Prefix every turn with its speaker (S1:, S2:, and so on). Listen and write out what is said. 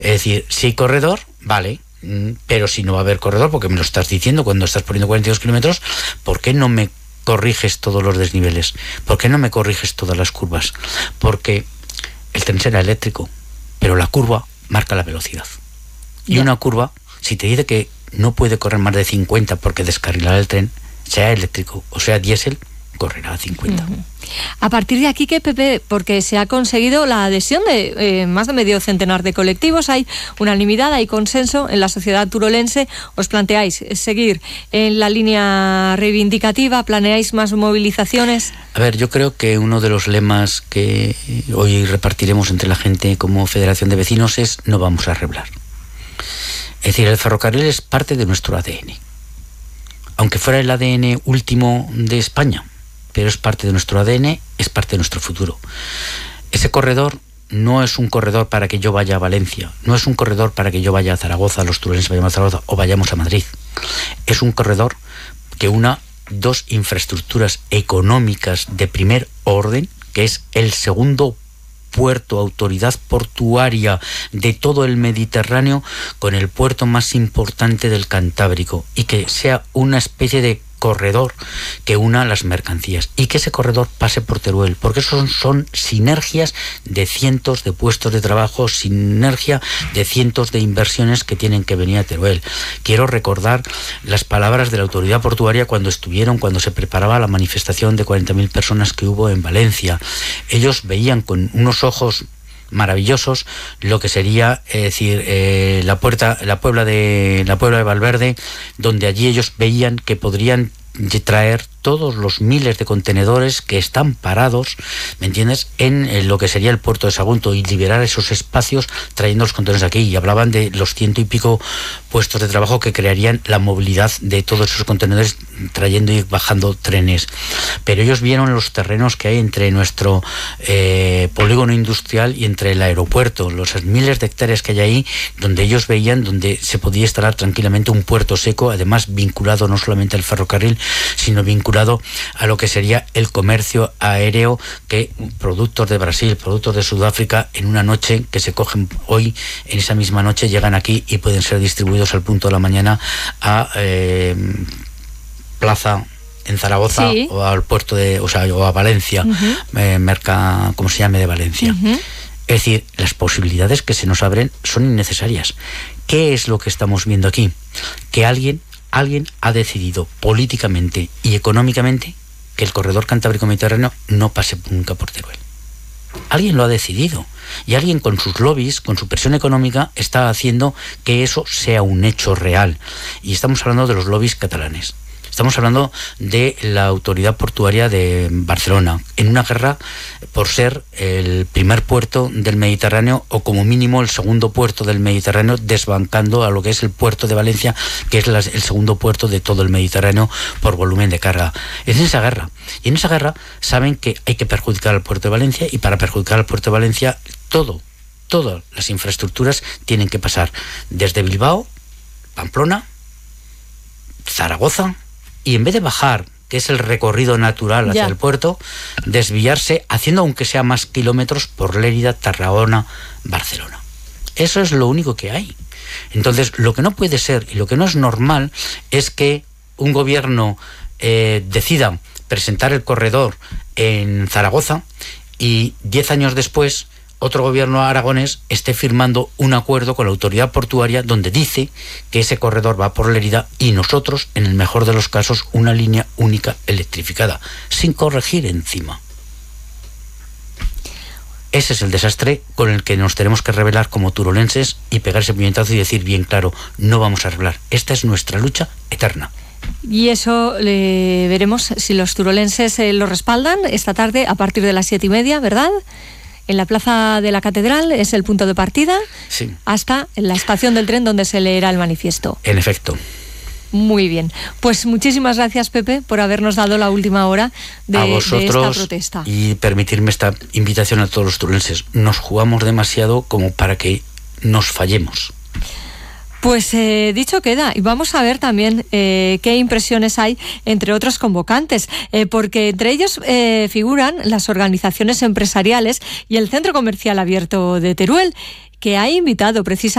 S1: Es decir, si hay corredor, vale, pero si no va a haber corredor, porque me lo estás diciendo cuando estás poniendo 42 kilómetros, ¿por qué no me corriges todos los desniveles? ¿Por qué no me corriges todas las curvas? Porque el tren será eléctrico, pero la curva marca la velocidad. Y una curva, si te dice que no puede correr más de 50 porque descarrilará el tren, sea eléctrico o sea diésel, correrá a 50.
S2: A partir de aquí, ¿qué, Pepe? Porque se ha conseguido la adhesión de más de medio centenar de colectivos, hay unanimidad, hay consenso en la sociedad turolense. ¿Os planteáis seguir en la línea reivindicativa? ¿Planeáis más movilizaciones?
S1: A ver, yo creo que uno de los lemas que hoy repartiremos entre la gente como Federación de Vecinos es: no vamos a arreglar. Es decir, el ferrocarril es parte de nuestro ADN. Aunque fuera el ADN último de España, pero es parte de nuestro ADN, es parte de nuestro futuro. Ese corredor no es un corredor para que yo vaya a Valencia, no es un corredor para que yo vaya a Zaragoza, los turolenses vayamos a Zaragoza o vayamos a Madrid. Es un corredor que una dos infraestructuras económicas de primer orden, que es el segundo puerto, autoridad portuaria de todo el Mediterráneo, con el puerto más importante del Cantábrico, y que sea una especie de corredor que una las mercancías y que ese corredor pase por Teruel, porque eso son sinergias de cientos de puestos de trabajo, sinergia de cientos de inversiones que tienen que venir a Teruel. Quiero recordar las palabras de la autoridad portuaria cuando se preparaba la manifestación de 40.000 personas que hubo en Valencia. Ellos veían con unos ojos maravillosos lo que sería, es decir, la Puebla de Valverde, donde allí ellos veían que podrían traer todos los miles de contenedores que están parados, ¿me entiendes?, en lo que sería el puerto de Sagunto, y liberar esos espacios trayendo los contenedores aquí. Y hablaban de los 100 y pico puestos de trabajo que crearían la movilidad de todos esos contenedores, trayendo y bajando trenes. Pero ellos vieron los terrenos que hay entre nuestro polígono industrial y entre el aeropuerto, los miles de hectáreas que hay ahí, donde ellos veían donde se podía instalar tranquilamente un puerto seco, además vinculado no solamente al ferrocarril, sino vinculado a lo que sería el comercio aéreo, que productos de Brasil, productos de Sudáfrica, en una noche que se cogen hoy, en esa misma noche llegan aquí y pueden ser distribuidos al punto de la mañana a Plaza en Zaragoza, sí, o al puerto o a Valencia, ¿cómo se llame?, de Valencia. Es decir, las posibilidades que se nos abren son innecesarias. ¿Qué es lo que estamos viendo aquí? Que alguien ha decidido políticamente y económicamente que el corredor Cantábrico-Mediterráneo no pase nunca por Teruel. Alguien lo ha decidido, y alguien con sus lobbies, con su presión económica, está haciendo que eso sea un hecho real. Y estamos hablando de los lobbies catalanes. Estamos hablando de la autoridad portuaria de Barcelona, en una guerra por ser el primer puerto del Mediterráneo, o como mínimo el segundo puerto del Mediterráneo, desbancando a lo que es el puerto de Valencia, que es el segundo puerto de todo el Mediterráneo por volumen de carga. Es en esa guerra. Y en esa guerra saben que hay que perjudicar al puerto de Valencia, y para perjudicar al puerto de Valencia todas las infraestructuras tienen que pasar desde Bilbao, Pamplona, Zaragoza, y en vez de bajar, que es el recorrido natural hacia el puerto, desviarse, haciendo aunque sea más kilómetros, por Lérida, Tarragona, Barcelona. Eso es lo único que hay. Entonces, lo que no puede ser y lo que no es normal es que un gobierno decida presentar el corredor en Zaragoza y 10 años después otro gobierno aragonés esté firmando un acuerdo con la autoridad portuaria donde dice que ese corredor va por Lérida, y nosotros, en el mejor de los casos, una línea única electrificada, sin corregir encima. Ese es el desastre con el que nos tenemos que rebelar como turolenses y pegar ese puñetazo y decir bien claro: no vamos a arreglar. Esta es nuestra lucha eterna.
S2: Y eso veremos si los turolenses lo respaldan esta tarde a partir de las 7:30, ¿verdad? En la Plaza de la Catedral es el punto de partida,
S1: sí,
S2: hasta en la estación del tren donde se leerá el manifiesto.
S1: En efecto.
S2: Muy bien. Pues muchísimas gracias, Pepe, por habernos dado la última hora de esta protesta.
S1: Y permitirme esta invitación a todos los turolenses. Nos jugamos demasiado como para que nos fallemos.
S2: Pues dicho queda, y vamos a ver también qué impresiones hay entre otros convocantes, porque entre ellos figuran las organizaciones empresariales y el Centro Comercial Abierto de Teruel, que ha invitado precisamente